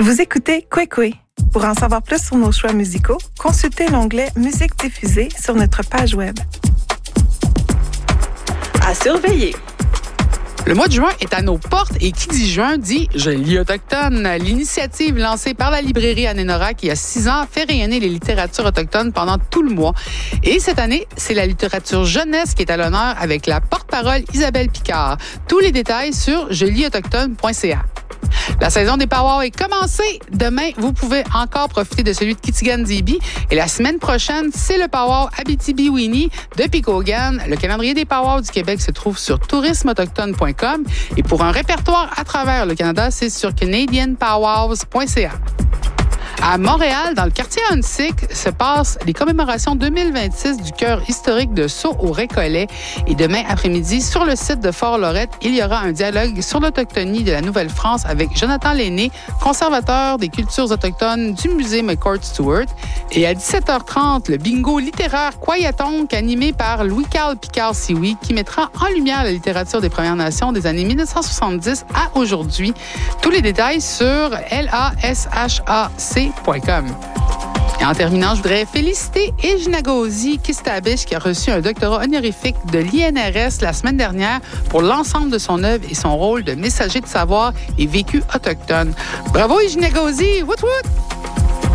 Vous écoutez Kwekwe. Pour en savoir plus sur nos choix musicaux, consultez l'onglet Musique diffusée sur notre page web. À surveiller. Le mois de juin est à nos portes et qui dit juin dit « Je lis autochtone ». L'initiative lancée par la librairie Anénorak il y a 6 ans fait rayonner les littératures autochtones pendant tout le mois. Et cette année, c'est la littérature jeunesse qui est à l'honneur avec la porte-parole Isabelle Picard. Tous les détails sur jelisautochtone.ca. La saison des powwows est commencée. Demain, vous pouvez encore profiter de celui de Kitigan-Zibi. Et la semaine prochaine, c'est le powwow Abitibi-Winnie de Picogan. Le calendrier des powwows du Québec se trouve sur tourismeautochtone.com. Et pour un répertoire à travers le Canada, c'est sur canadianpowwows.ca. À Montréal, dans le quartier Huntsic, se passent les commémorations 2026 du cœur historique de Sault au Récollet. Et demain après-midi, sur le site de Fort-Lorette, il y aura un dialogue sur l'autochtonie de la Nouvelle-France avec Jonathan Lenné, conservateur des cultures autochtones du musée McCourt Stewart. Et à 17h30, le bingo littéraire Kwayatonk, animé par Louis-Carl Picard-Sioui, qui mettra en lumière la littérature des Premières Nations des années 1970 à aujourd'hui. Tous les détails sur lashac.com. Et en terminant, je voudrais féliciter Ejnagozi Kistabish qui a reçu un doctorat honorifique de l'INRS la semaine dernière pour l'ensemble de son œuvre et son rôle de messager de savoir et vécu autochtone. Bravo Ejnagozi! Wout wout!